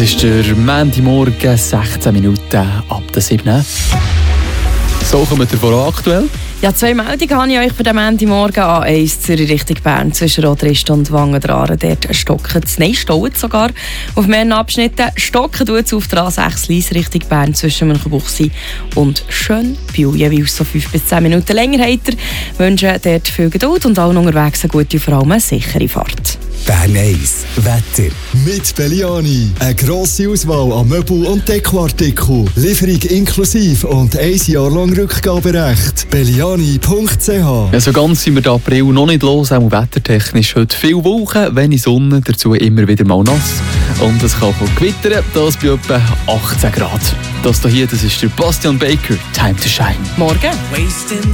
ist der Montagmorgen, 16 Minuten ab der 7. So kommt ihr vor aktuell. Ja, 2 Meldungen habe ich euch für den Montagmorgen. A1 Zürich Richtung Bern zwischen Rotrist und Wangendraren. Dort stocken staut sogar. Auf mehreren Abschnitten stocken tut es auf der A6 Lyss Richtung Bern zwischen Münchenbuchsee und Schönbühl. Jeweils so 5 bis 10 Minuten länger habt ihr. Wünschen dort viel Geduld und allen unterwegs eine gute, vor allem eine sichere Fahrt. Bern 1 Wetter. Mit Belliani. Eine grosse Auswahl an Möbel- und Dekoartikeln. Lieferung inklusive und 1 Jahr lang Rückgaberecht. Belliani.ch. Ja, so ganz sind wir den April noch nicht los, auch wettertechnisch. Heute viel Wolken, wenig Sonne, dazu immer wieder mal nass. Und es kann von gewittern, das bei etwa 18 Grad. Das hier, das ist der Bastian Baker, Time to Shine. Morgen. Wasting